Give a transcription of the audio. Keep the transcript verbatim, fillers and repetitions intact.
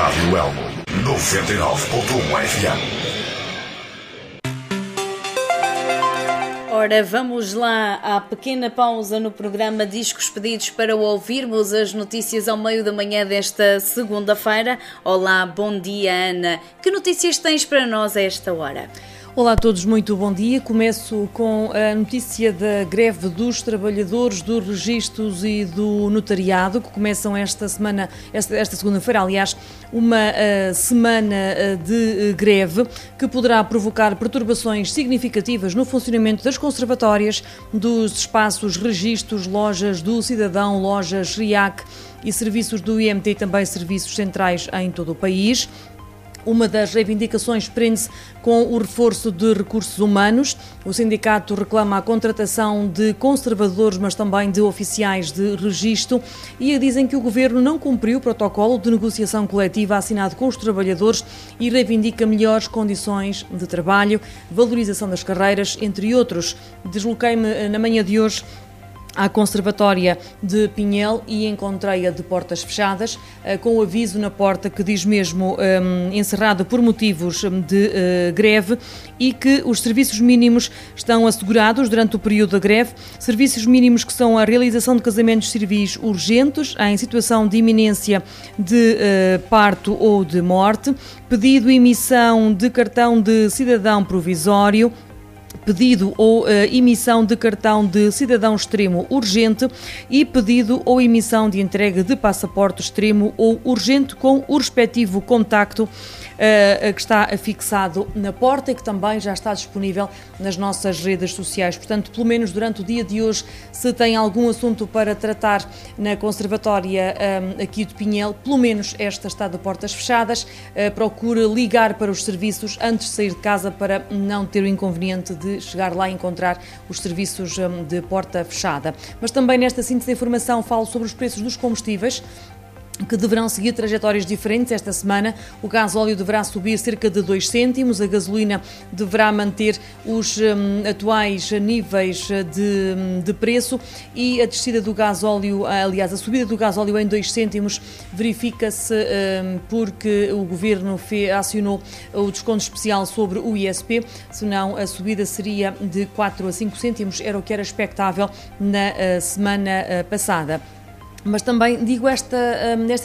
Rádio Elmo, noventa e nove ponto um F M. Ora, vamos lá à pequena pausa no programa Discos Pedidos para ouvirmos as notícias ao meio da manhã desta segunda-feira. Olá, bom dia, Ana. Que notícias tens para nós a esta hora? Olá a todos, muito bom dia. Começo com a notícia da greve dos trabalhadores dos registros e do notariado, que começam esta semana, esta, esta segunda-feira, aliás, uma uh, semana uh, de uh, greve que poderá provocar perturbações significativas no funcionamento das conservatórias, dos espaços, registros, lojas do cidadão, lojas R I A C e serviços do I M T e também serviços centrais em todo o país. Uma das reivindicações prende-se com o reforço de recursos humanos. O sindicato reclama a contratação de conservadores, mas também de oficiais de registro, e dizem que o governo não cumpriu o protocolo de negociação coletiva assinado com os trabalhadores e reivindica melhores condições de trabalho, valorização das carreiras, entre outros. Desloquei-me na manhã de hoje à Conservatória de Pinhel e encontrei-a de portas fechadas, com o aviso na porta que diz mesmo um, encerrado por motivos de uh, greve, e que os serviços mínimos estão assegurados durante o período da greve, serviços mínimos que são a realização de casamentos civis urgentes em situação de iminência de uh, parto ou de morte, pedido e emissão de cartão de cidadão provisório, pedido ou uh, emissão de cartão de cidadão extremo urgente e pedido ou emissão de entrega de passaporte extremo ou urgente com o respectivo contacto uh, que está fixado na porta e que também já está disponível nas nossas redes sociais. Portanto, pelo menos durante o dia de hoje, se tem algum assunto para tratar na Conservatória um, aqui de Pinhel, pelo menos esta está de portas fechadas, uh, procure ligar para os serviços antes de sair de casa para não ter o inconveniente de chegar lá e encontrar os serviços de porta fechada. Mas também nesta síntese de informação falo sobre os preços dos combustíveis, que deverão seguir trajetórias diferentes esta semana. O gasóleo deverá subir cerca de dois cêntimos, a gasolina deverá manter os um, atuais níveis de, de preço, e a descida do gasóleo, aliás, a subida do gasóleo em dois cêntimos verifica-se um, porque o Governo fe, acionou o desconto especial sobre o I S P, senão a subida seria de quatro a cinco cêntimos, era o que era expectável na uh, semana uh, passada. Mas também digo esta, nesta